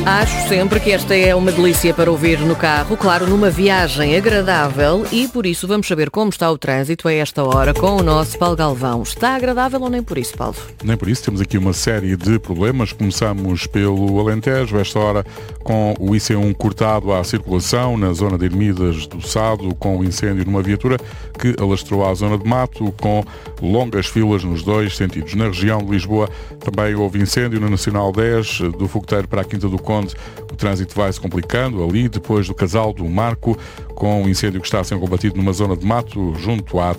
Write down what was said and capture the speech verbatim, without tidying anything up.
Acho sempre que esta é uma delícia para ouvir no carro, claro, numa viagem agradável, e por isso vamos saber como está o trânsito a esta hora com o nosso Paulo Galvão. Está agradável ou nem por isso, Paulo? Nem por isso, temos aqui uma série de problemas. Começamos pelo Alentejo, esta hora com o I C um cortado à circulação na zona de Ermidas do Sado, com o incêndio numa viatura que alastrou à zona de Mato, com longas filas nos dois sentidos. Na região de Lisboa também houve incêndio na Nacional dez, do Fogoteiro para a Quinta do Conde. O trânsito vai se complicando ali, depois do Casal do Marco, com o incêndio que está a ser combatido numa zona de Mato, junto à